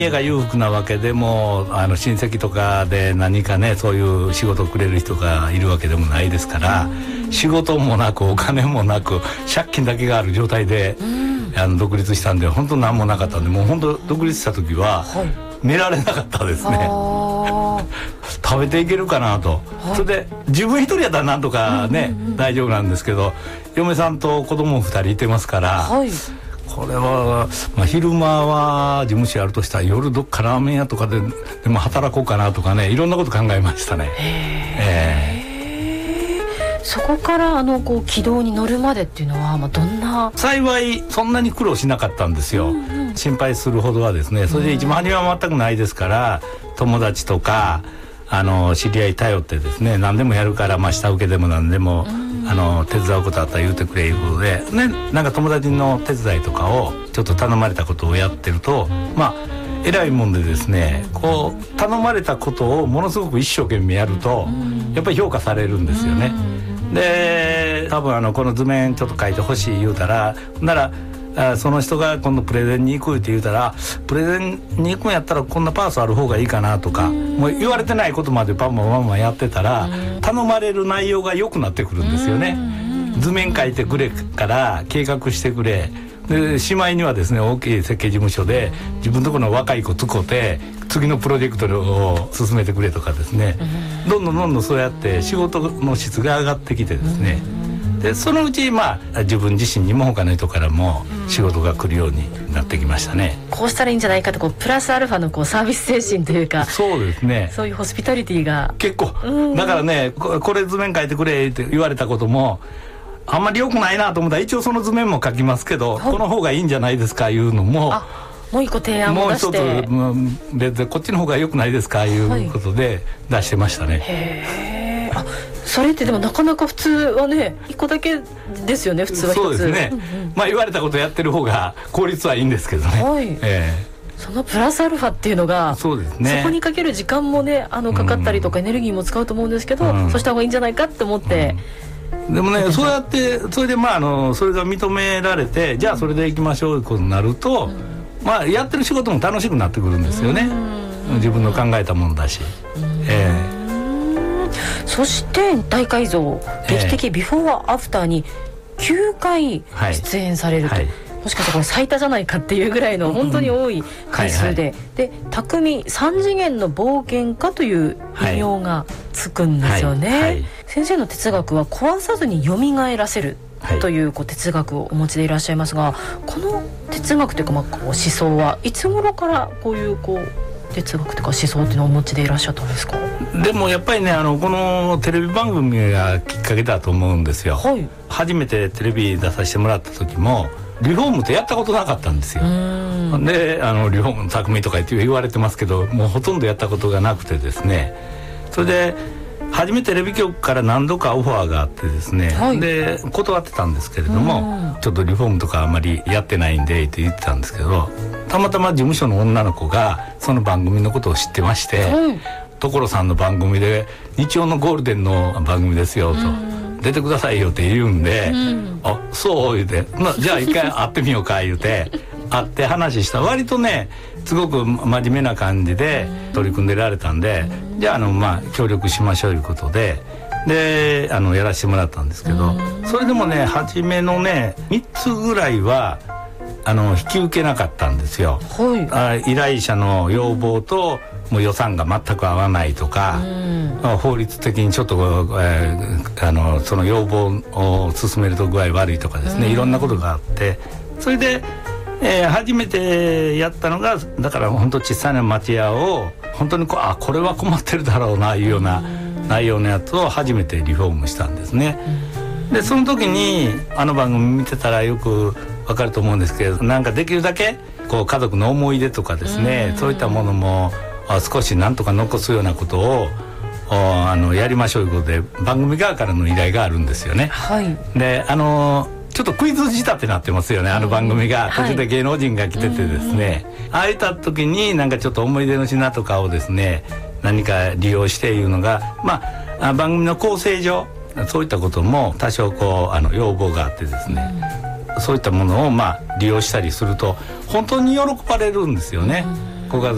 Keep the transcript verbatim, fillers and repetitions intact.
家が裕福なわけでもあの親戚とかで何かねそういう仕事をくれる人がいるわけでもないですから、仕事もなくお金もなく借金だけがある状態で、あの独立したんで本当何もなかったんで、もう本当独立した時は寝られなかったですね。食べていけるかなと、はい、それで自分一人やったらなんとかね、うんうんうん、大丈夫なんですけど、嫁さんと子供ふたりいてますから、はい、これは、まあ、昼間は事務所やるとしたら夜どっかラーメン屋とかででも働こうかなとかね、いろんなこと考えましたね。 へー、そこからあのこう軌道に乗るまでっていうのは、まあ、どんな。 幸いそんなに苦労しなかったんですよ、うんうん、心配するほどはですね。それで一番初めは全くないですから、友達とかあの知り合い頼ってですね、何でもやるから、まあ、下請けでも何でも、うん、あの手伝うことあったら言うてくれいうことで、ね、なんか友達の手伝いとかをちょっと頼まれたことをやってると、まあ偉いもんでですね、こう頼まれたことをものすごく一生懸命やると、やっぱり評価されるんですよね。で多分あのこの図面ちょっと書いてほしい言うたら、ならあその人が今度プレゼンに行くって言うたら、プレゼンに行くんやったらこんなパースある方がいいかなとか、もう言われてないことまでパンパンパンパンやってたら、頼まれる内容が良くなってくるんですよね。図面書いてくれから計画してくれで、しまいにはですね大きい設計事務所で自分のところの若い子つこて次のプロジェクトを進めてくれとかですね、どんどんどんどんそうやって仕事の質が上がってきてですね、でそのうち、まあ、自分自身にも他の人からも仕事が来るようになってきましたね。 こうしたらいいんじゃないかと、こうプラスアルファのこうサービス精神というか、 そうですね、 そういうホスピタリティが結構、だからね、ここれ図面書いてくれって言われたこともあんまり良くないなと思ったら、一応その図面も書きますけど、この方がいいんじゃないですかいうのも、あもう一個提案を出して、 もう一つ別こっちの方が良くないですかいうことで出してましたね。 はい、へー、あそれってでもなかなか普通はね一個だけですよね、普通は一つ。 そうですね、うんうん、まあ言われたことやってる方が効率はいいんですけどね、はい、えー、 そのプラスアルファっていうのが、 そうですね、 そこにかける時間もねあのかかったりとかエネルギーも使うと思うんですけど、うん、そうした方がいいんじゃないかって思って、 うん、でもねそうやってそれでまああのそれが認められて、じゃあそれでいきましょうということになると、うん、まあやってる仕事も楽しくなってくるんですよね、うん、自分の考えたものだし、うん、えーそして大改造劇的ビフォーアフターにきゅうかい出演されると、はいはい、もしかしてこれ最多じゃないかっていうぐらいの本当に多い回数で、うんはいはい、で匠三次元の冒険家という異名がつくんですよね、はいはい、先生の哲学は壊さずに蘇らせるというこう哲学をお持ちでいらっしゃいますが、この哲学というか、まあこう思想はいつ頃からこういうこう哲学というか思想っていうのをお持ちでいらっしゃったんですか？ でもやっぱりねあのこのテレビ番組がきっかけだと思うんですよ、はい、初めてテレビ出させてもらった時もリフォームってやったことなかったんですよ。であのリフォームの匠とか言われてますけど、もうほとんどやったことがなくてですね、それで初めテレビ局から何度かオファーがあってですね、はい、で断ってたんですけれども、ちょっとリフォームとかあんまりやってないんでって言ってたんですけど、たまたま事務所の女の子がその番組のことを知ってまして、はい、所さんの番組で日曜のゴールデンの番組ですよと、出てくださいよって言うんで、うん、あそう言うて、まあ、じゃあ一回会ってみようか言うて会って話した。割とねすごく真面目な感じで取り組んでられたんで、じゃああの、まあ、協力しましょういうことでであのやらせてもらったんですけど、それでもね初めのねみっつぐらいはあの引き受けなかったんですよ、はい、あ依頼者の要望ともう予算が全く合わないとか、法律的にちょっと、えー、あのその要望を進めると具合悪いとかですね、いろんなことがあって、それで、えー、初めてやったのがだから本当小さな町屋を本当にこうあこれは困ってるだろうないうような内容のやつを初めてリフォームしたんですね。でその時にあの番組見てたらよくわかると思うんですけど、なんかできるだけこう家族の思い出とかですね、そういったものも少しなんとか残すようなことをあのやりましょうということで番組側からの依頼があるんですよね、はい、であのちょっとクイズ仕立てになってますよね、あの番組が途中で芸能人が来ててですね、はい、ああいった時になんかちょっと思い出の品とかをですね何か利用していうのが、まあ番組の構成上そういったことも多少こうあの要望があってですね、そういったものをまあ利用したりすると本当に喜ばれるんですよね、ご家族